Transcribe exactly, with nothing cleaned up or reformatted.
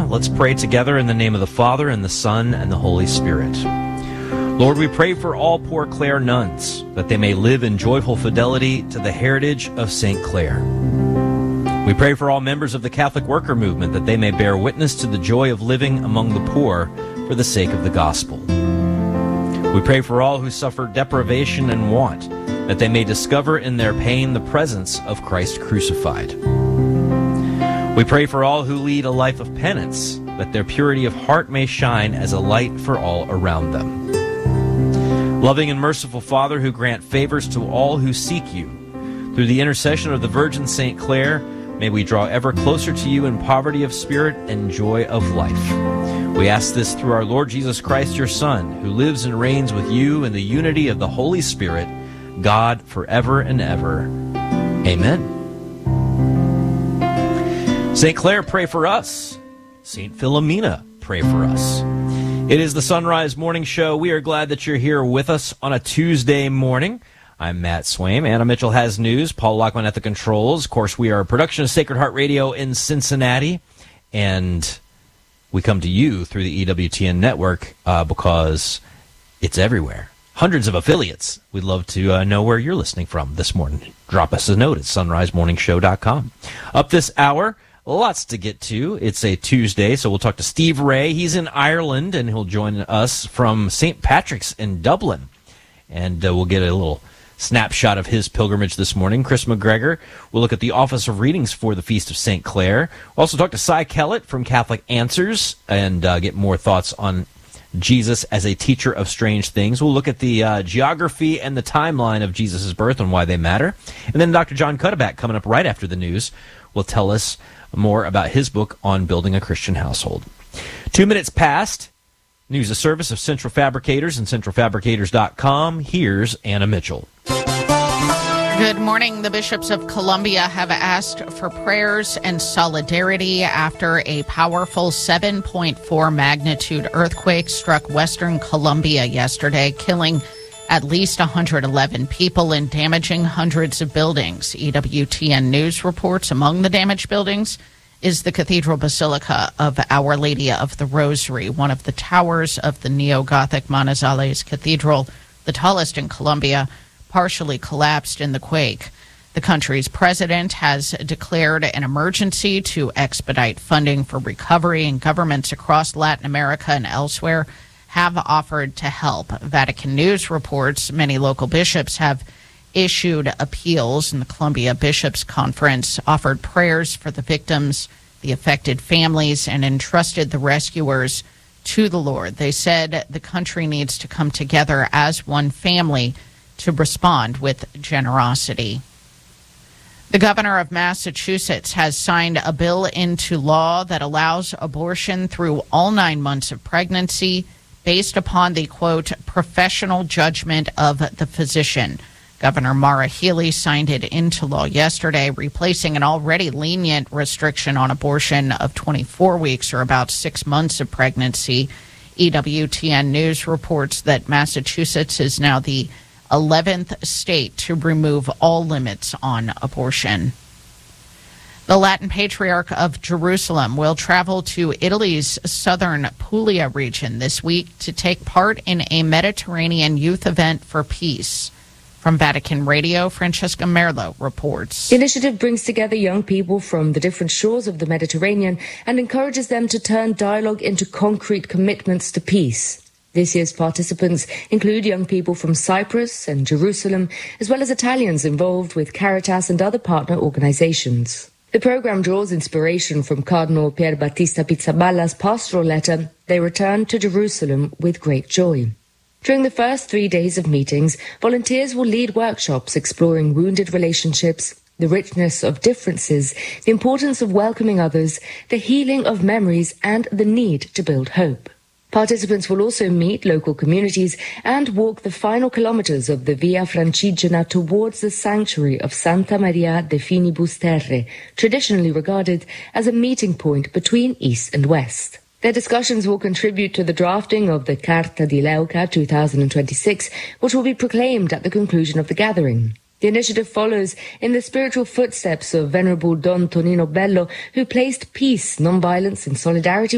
Let's pray together in the name of the Father, and the Son, and the Holy Spirit. Lord, we pray for all Poor Clare nuns, that they may live in joyful fidelity to the heritage of Saint Clare. We pray for all members of the Catholic worker movement, that they may bear witness to the joy of living among the poor for the sake of the gospel. We pray for all who suffer deprivation and want, that they may discover in their pain the presence of Christ crucified. We pray for all who lead a life of penance, that their purity of heart may shine as a light for all around them. Loving and merciful Father, who grant favors to all who seek you, through the intercession of the Virgin Saint Clare, may we draw ever closer to you in poverty of spirit and joy of life. We ask this through our Lord Jesus Christ, your Son, who lives and reigns with you in the unity of the Holy Spirit, God, forever and ever. Amen. Saint Clare, pray for us. Saint Philomena, pray for us. It is the Sunrise Morning Show. We are glad that you're here with us on a Tuesday morning. I'm Matt Swaim. Anna Mitchell has news. Paul Lockman at the controls. Of course, we are a production of Sacred Heart Radio in Cincinnati, and we come to you through the E W T N network uh, because it's everywhere. Hundreds of affiliates. We'd love to uh, know where you're listening from this morning. Drop us a note at sunrise morning show dot com. Up this hour, lots to get to. It's a Tuesday, so we'll talk to Steve Ray. He's in Ireland, and he'll join us from Saint Patrick's in Dublin. And uh, we'll get a little snapshot of his pilgrimage this morning. Chris McGregor will look at the Office of Readings for the Feast of Saint Clare. We'll also talk to Cy Kellett from Catholic Answers and uh, get more thoughts on Jesus as a teacher of strange things. We'll look at the uh, geography and the timeline of Jesus' birth and why they matter. And then Doctor John Cuddeback, coming up right after the news, will tell us more about his book on building a Christian household. Two minutes past. News of service of Central Fabricators and central fabricators dot com. Here's Anna Mitchell. Good morning. The bishops of Columbia have asked for prayers and solidarity after a powerful seven point four magnitude earthquake struck western Columbia yesterday, killing at least one hundred eleven people and damaging hundreds of buildings. E W T N News reports among the damaged buildings is the Cathedral Basilica of Our Lady of the Rosary, one of the towers of the neo-Gothic Manizales Cathedral, the tallest in Colombia, partially collapsed in the quake. The country's president has declared an emergency to expedite funding for recovery, and governments across Latin America and elsewhere have offered to help. Vatican News reports many local bishops have issued appeals, and the Columbia Bishops' Conference offered prayers for the victims, the affected families, and entrusted the rescuers to the Lord. They said the country needs to come together as one family to respond with generosity. The governor of Massachusetts has signed a bill into law that allows abortion through all nine months of pregnancy based upon the, quote, professional judgment of the physician. Governor Maura Healey signed it into law yesterday, replacing an already lenient restriction on abortion of twenty-four weeks or about six months of pregnancy. E W T N News reports that Massachusetts is now the eleventh state to remove all limits on abortion. The Latin Patriarch of Jerusalem will travel to Italy's southern Puglia region this week to take part in a Mediterranean youth event for peace. From Vatican Radio, Francesca Merlo reports. The initiative brings together young people from the different shores of the Mediterranean and encourages them to turn dialogue into concrete commitments to peace. This year's participants include young people from Cyprus and Jerusalem, as well as Italians involved with Caritas and other partner organizations. The program draws inspiration from Cardinal Pier Battista Pizzaballa's pastoral letter, "They returned to Jerusalem with great joy." During the first three days of meetings, volunteers will lead workshops exploring wounded relationships, the richness of differences, the importance of welcoming others, the healing of memories, and the need to build hope. Participants will also meet local communities and walk the final kilometers of the Via Francigena towards the sanctuary of Santa Maria de Finibus Terre, traditionally regarded as a meeting point between East and West. Their discussions will contribute to the drafting of the Carta di Leuca two thousand twenty-six, which will be proclaimed at the conclusion of the gathering. The initiative follows in the spiritual footsteps of Venerable Don Tonino Bello, who placed peace, non-violence, and solidarity